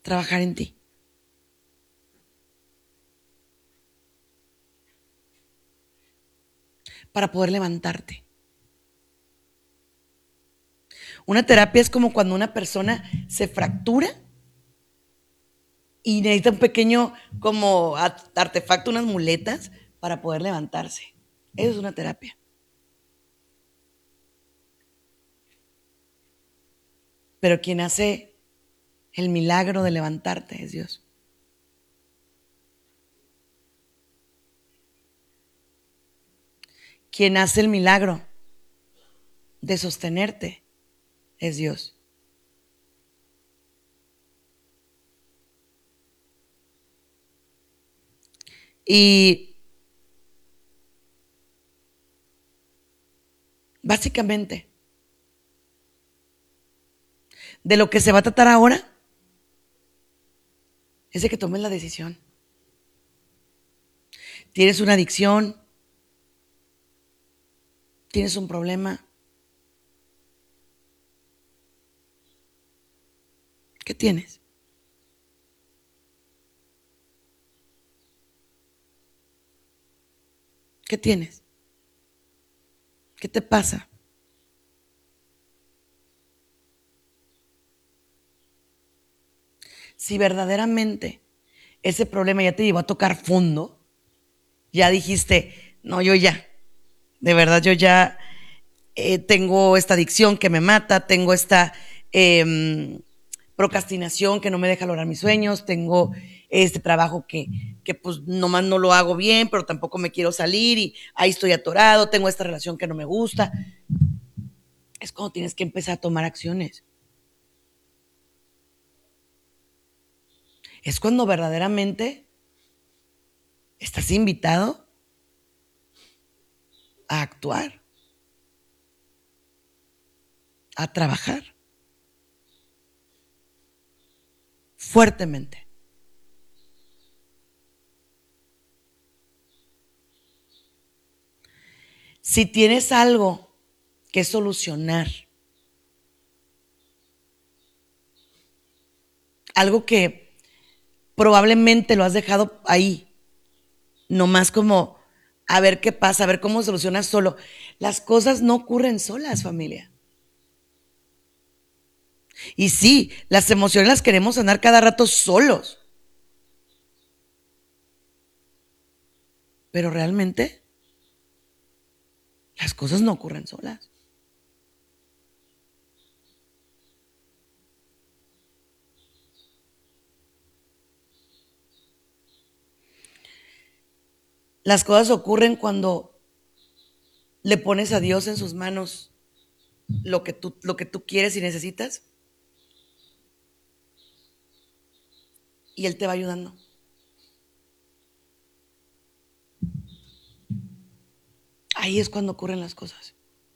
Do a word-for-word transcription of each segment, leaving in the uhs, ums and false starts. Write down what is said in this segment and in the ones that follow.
trabajar en ti. Para poder levantarte. Una terapia es como cuando una persona se fractura y necesita un pequeño como artefacto, unas muletas para poder levantarse. Eso es una terapia. Pero quien hace el milagro de levantarte es Dios. Quien hace el milagro de sostenerte es Dios. Y básicamente, de lo que se va a tratar ahora es de que tomes la decisión. Tienes una adicción, tienes un problema. ¿Qué tienes? ¿Qué tienes? ¿Qué te pasa? Si verdaderamente ese problema ya te llevó a tocar fondo, ya dijiste, no, yo ya, de verdad yo ya eh, tengo esta adicción que me mata, tengo esta eh, procrastinación que no me deja lograr mis sueños, tengo este trabajo que, que pues nomás no lo hago bien, pero tampoco me quiero salir y ahí estoy atorado, tengo esta relación que no me gusta. Es cuando tienes que empezar a tomar acciones. Es cuando verdaderamente estás invitado a actuar, a trabajar fuertemente. Si tienes algo que solucionar, algo que probablemente lo has dejado ahí, nomás como a ver qué pasa, a ver cómo solucionas solo. Las cosas no ocurren solas, familia. Y sí, las emociones las queremos sanar cada rato solos. Pero realmente las cosas no ocurren solas. Las cosas ocurren cuando le pones a Dios en sus manos lo que tú, lo que tú quieres y necesitas. Y Él te va ayudando. Ahí es cuando ocurren las cosas.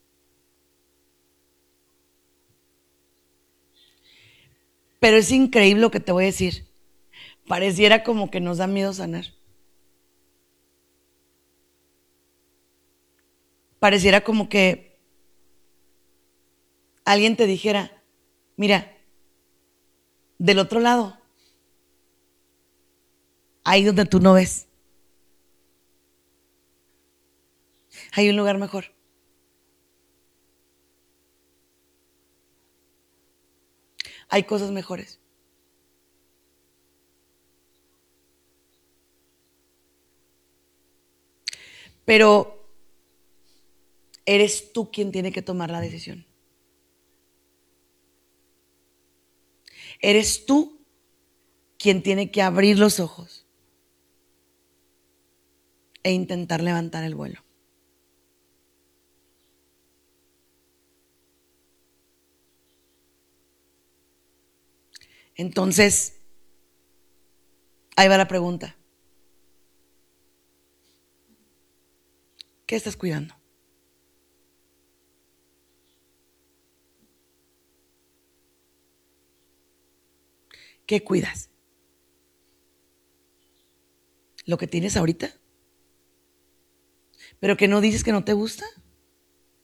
Pero es increíble lo que te voy a decir. Pareciera como que nos da miedo sanar. Pareciera como que alguien te dijera, mira, del otro lado, ahí donde tú no ves, hay un lugar mejor. Hay cosas mejores. Pero eres tú quien tiene que tomar la decisión. Eres tú quien tiene que abrir los ojos e intentar levantar el vuelo. Entonces, ahí va la pregunta. ¿Qué estás cuidando? ¿Qué cuidas? ¿Lo que tienes ahorita? ¿Pero que no dices que no te gusta?